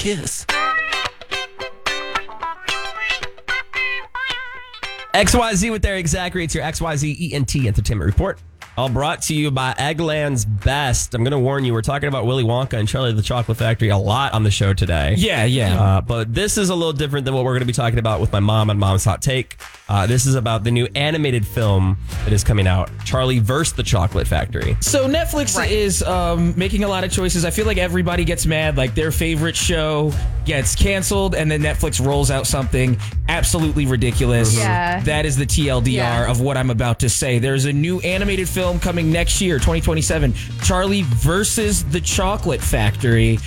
kiss. XYZ with Eric Zachary. It's your XYZ ENT Entertainment Report. All brought to you by Eggland's Best. I'm going to warn you, we're talking about Willy Wonka and Charlie the Chocolate Factory a lot on the show today. Yeah. But this is a little different than what we're going to be talking about with my mom on Mom's Hot Take. This is about the new animated film that is coming out, Charlie vs. the Chocolate Factory. So Netflix is making a lot of choices. I feel like everybody gets mad, like their favorite show gets canceled, and then Netflix rolls out something absolutely ridiculous. Yeah. That is the TLDR of what I'm about to say. There's a new animated film coming next year, 2027, Charlie versus the Chocolate Factory.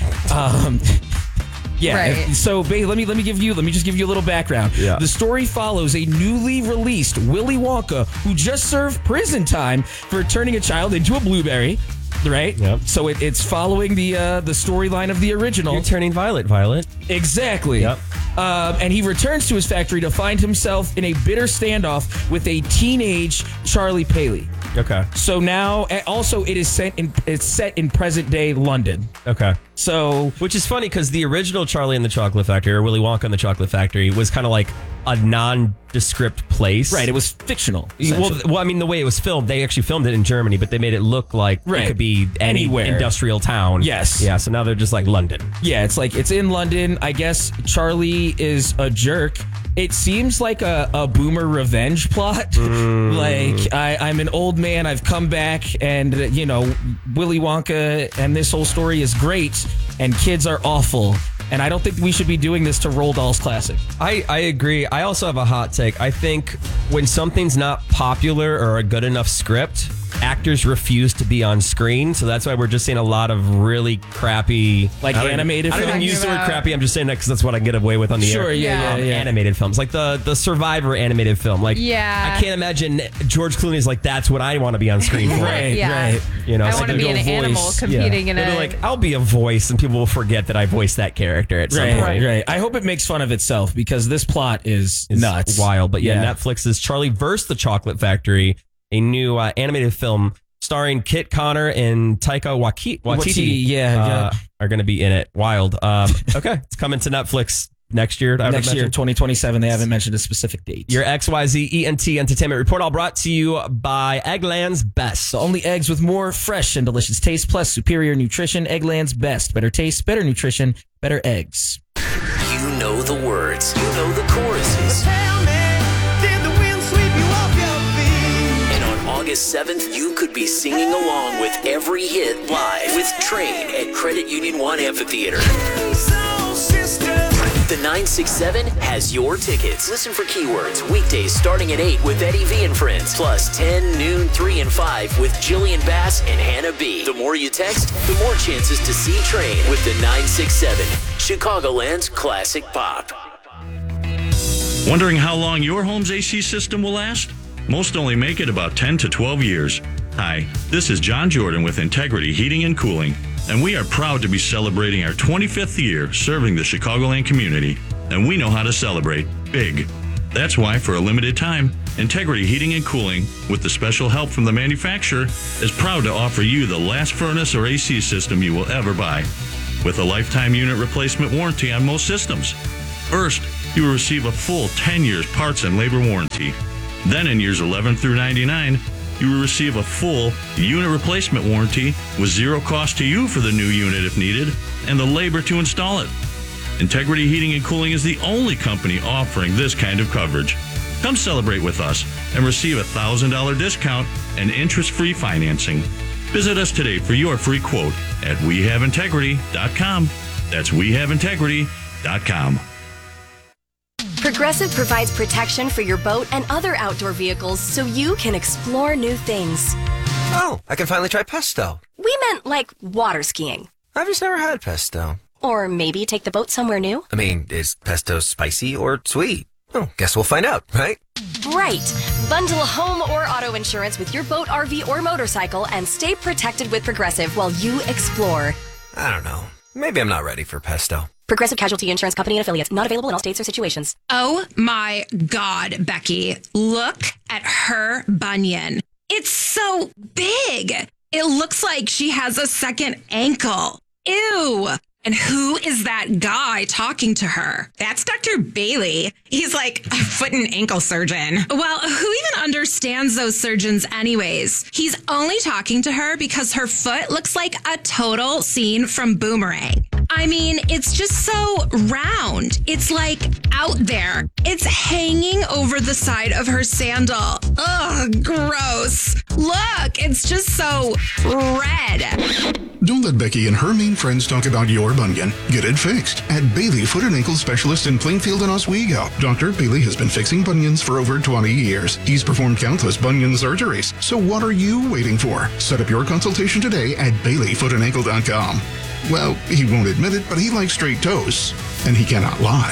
Right. So let me just give you a little background. Yeah. The story follows a newly released Willy Wonka who just served prison time for turning a child into a blueberry. Right. Yep. So it's following the storyline of the original. You're turning Violet. Exactly. Yep. And he returns to his factory to find himself in a bitter standoff with a teenage Charlie Paley. Okay. So now, also, it's set in present day London. Okay. So, which is funny because the original Charlie and the Chocolate Factory, or Willy Wonka and the Chocolate Factory, was kind of like a nondescript place. Right. It was fictional. Well, I mean, the way it was filmed, they actually filmed it in Germany, but they made it look like it could be anywhere, industrial town. Yes. Yeah. So now they're just like London. Yeah. It's in London. I guess Charlie is a jerk. It seems like a boomer revenge plot. Like, I'm an old man. I've come back, and, Willy Wonka and this whole story is great, and kids are awful. And I don't think we should be doing this to Roald Dahl's classic. I agree. I also have a hot take. I think when something's not popular or a good enough script, actors refuse to be on screen. So that's why we're just seeing a lot of really crappppy, animated films. I don't even use the word crappy. I'm just saying that because that's what I get away with on the air. Sure, yeah. Animated films, like the Survivor animated film. Like, yeah. I can't imagine George Clooney's like, that's what I want to be on screen for. Right. I want to be an animal competing in They'll a... be like, I'll be a voice, and people will forget that I voiced that character at some point. Right. I hope it makes fun of itself because this plot is nuts. Wild. But Netflix's Charlie vs. the Chocolate Factory, a new animated film starring Kit Connor and Taika Waititi. Are going to be in it. Wild. Okay, it's coming to Netflix next year. Next year, 2027. They haven't mentioned a specific date. Your XYZ ENT Entertainment Report, all brought to you by Eggland's Best. So only eggs with more fresh and delicious taste, plus superior nutrition. Eggland's Best. Better taste, better nutrition, better eggs. You know the words. You know the choruses. Tell me, did the wind sweep you off your feet? And on August 7th, you could be singing along with every hit live with Train at Credit Union 1 Amphitheater. So, sister. The 967 has your tickets. Listen for keywords weekdays starting at 8 with Eddie V and Friends. Plus 10, noon, 3, and 5 with Jillian Bass and Hannah B. The more you text, the more chances to see Train with the 967. Chicagoland's classic pop. Wondering how long your home's AC system will last? Most only make it about 10 to 12 years. Hi, this is John Jordan with Integrity Heating and Cooling, and we are proud to be celebrating our 25th year serving the Chicagoland community, and we know how to celebrate big. That's why, for a limited time, Integrity Heating and Cooling, with the special help from the manufacturer, is proud to offer you the last furnace or AC system you will ever buy, with a lifetime unit replacement warranty on most systems. First, you will receive a full 10 years parts and labor warranty. Then in years 11 through 99, you will receive a full unit replacement warranty with zero cost to you for the new unit if needed, and the labor to install it. Integrity Heating and Cooling is the only company offering this kind of coverage. Come celebrate with us and receive a $1,000 discount and interest-free financing. Visit us today for your free quote at wehaveintegrity.com. That's wehaveintegrity.com. Progressive provides protection for your boat and other outdoor vehicles so you can explore new things. Oh, I can finally try pesto. We meant like water skiing. I've just never had pesto. Or maybe take the boat somewhere new. I mean, is pesto spicy or sweet? Oh, guess we'll find out, right? Right. Bundle home or auto insurance with your boat, RV, or motorcycle and stay protected with Progressive while you explore. I don't know. Maybe I'm not ready for pesto. Progressive Casualty Insurance Company and Affiliates. Not available in all states or situations. Oh my God, Becky. Look at her bunion. It's so big. It looks like she has a second ankle. Ew. And who is that guy talking to her? That's Dr. Bailey. He's like a foot and ankle surgeon. Well, who even understands those surgeons anyways? He's only talking to her because her foot looks like a total scene from Boomerang. I mean, it's just so round. It's like out there. It's hanging over the side of her sandal. Ugh, gross. Look, it's just so red. Don't let Becky and her mean friends talk about your bunion. Get it fixed at Bailey Foot and Ankle Specialist in Plainfield and Oswego. Dr. Bailey has been fixing bunions for over 20 years. He's performed countless bunion surgeries. So what are you waiting for? Set up your consultation today at BaileyFootandAnkle.com. Well, he won't admit it, but he likes straight toes, and he cannot lie.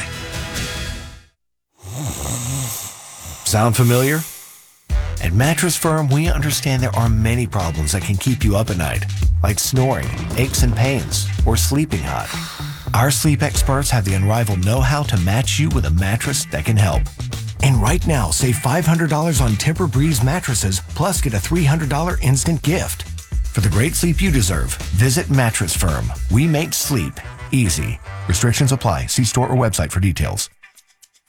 Sound familiar? At Mattress Firm, we understand there are many problems that can keep you up at night, like snoring, aches and pains, or sleeping hot. Our sleep experts have the unrivaled know-how to match you with a mattress that can help. And right now, save $500 on Tempur-Breeze mattresses, plus get a $300 instant gift. For the great sleep you deserve, visit Mattress Firm. We make sleep easy. Restrictions apply. See store or website for details.